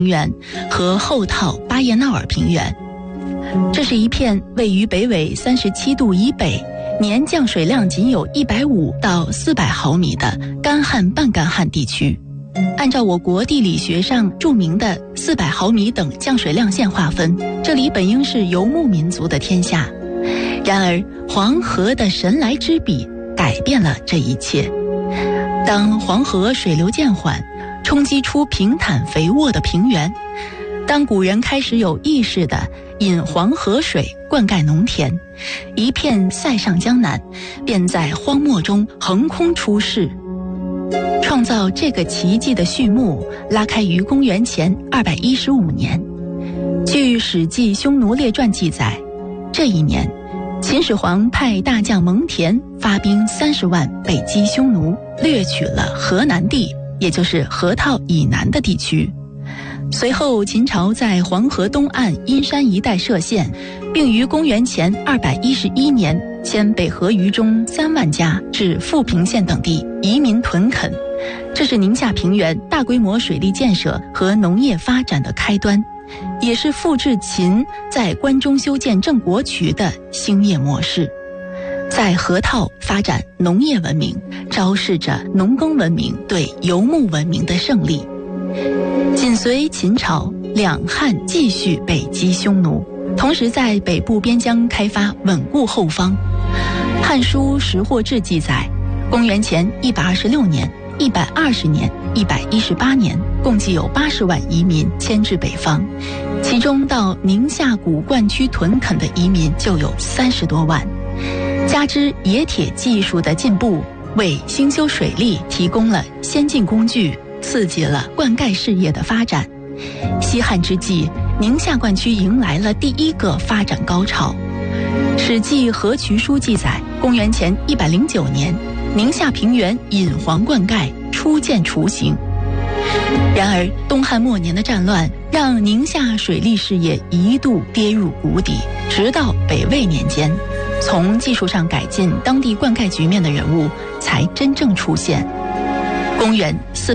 平原和后套巴彦淖尔平原。这是一片位于北纬37度以北，年降水量仅有150到400毫米的干旱半干旱地区。按照我国地理学上著名的400毫米等降水量线划分，这里本应是游牧民族的天下。然而黄河的神来之笔改变了这一切。当黄河水流渐缓，冲击出平坦肥沃的平原，当古人开始有意识地引黄河水灌溉农田，一片塞上江南便在荒漠中横空出世。创造这个奇迹的序幕拉开于公元前215年。据《史记·匈奴列传》记载，这一年秦始皇派大将蒙恬发兵30万北击匈奴，掠取了河南地，也就是河套以南的地区。随后秦朝在黄河东岸阴山一带设县，并于公元前211年迁北河余中3万家至富平县等地移民屯垦。这是宁夏平原大规模水利建设和农业发展的开端，也是复制秦在关中修建郑国渠的兴业模式。在河套发展农业文明，昭示着农耕文明对游牧文明的胜利。紧随秦朝，两汉继续北击匈奴，同时在北部边疆开发稳固后方。《汉书·识货志》记载，公元前126年、120年、118年，共计有80万移民迁至北方，其中到宁夏古灌区屯垦的移民就有30多万。加之冶铁技术的进步，为兴修水利提供了先进工具，刺激了灌溉事业的发展。西汉之际，宁夏灌区迎来了第一个发展高潮。《史记·河渠书》记载，公元前109年，宁夏平原引黄灌溉初见雏形。然而东汉末年的战乱让宁夏水利事业一度跌入谷底，直到北魏年间，从技术上改进当地灌溉局面的人物才真正出现。公元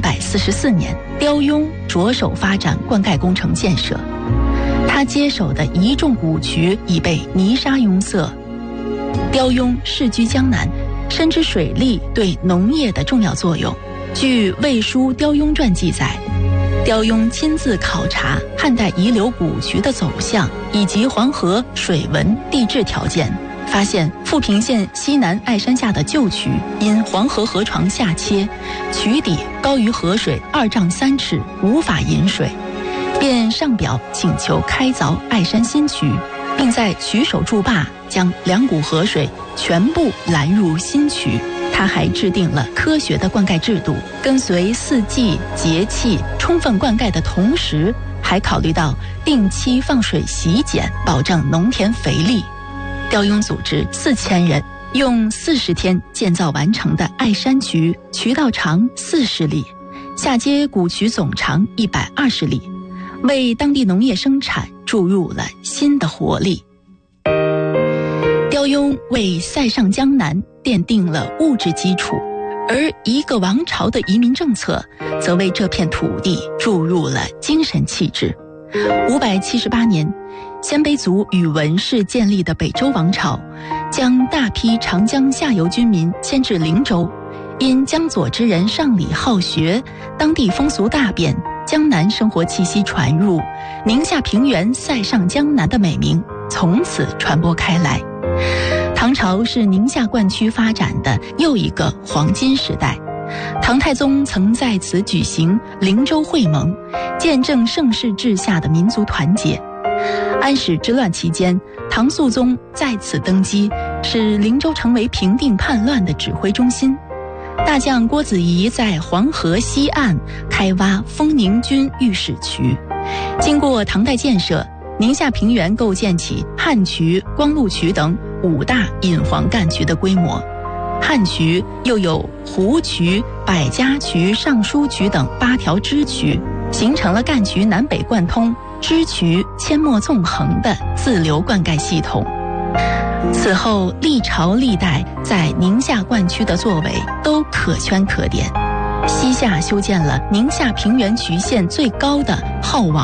444年，刁雍着手发展灌溉工程建设，他接手的一众古渠已被泥沙拥塞。刁雍世居江南，深知水利对农业的重要作用。据《魏书·刁雍传》记载，刁雍亲自考察汉代遗留古渠的走向以及黄河水文地质条件，发现富平县西南爱山下的旧渠因黄河河床下切，渠底高于河水2丈3尺，无法引水，便上表请求开凿爱山新渠，并在渠首筑坝，将2股河水全部拦入新渠。他还制定了科学的灌溉制度，跟随四季节气充分灌溉的同时，还考虑到定期放水洗碱，保证农田肥力。刁雍组织4000人，用40天建造完成的爱山渠，渠道长40里，下接古渠总长120里，为当地农业生产注入了新的活力。刁雍为塞上江南奠定了物质基础，而一个王朝的移民政策则为这片土地注入了精神气质。578年，鲜卑族宇文氏建立的北周王朝，将大批长江下游军民迁至灵州。因江左之人上礼好学，当地风俗大变，江南生活气息传入，宁夏平原塞上江南的美名从此传播开来。唐朝是宁夏灌区发展的又一个黄金时代，唐太宗曾在此举行灵州会盟，见证盛世治下的民族团结。安史之乱期间，唐肃宗在此登基，使灵州成为平定叛乱的指挥中心。大将郭子仪在黄河西岸开挖丰宁军御史渠，经过唐代建设，宁夏平原构建起汉渠、光禄渠等5大引黄干渠的规模。汉渠又有湖渠、百家渠、尚书渠等8条支渠，形成了干渠南北贯通、支渠阡陌纵横的自流灌溉系统。此后历朝历代在宁夏灌区的作为都可圈可点。西夏修建了宁夏平原渠线最高的浩王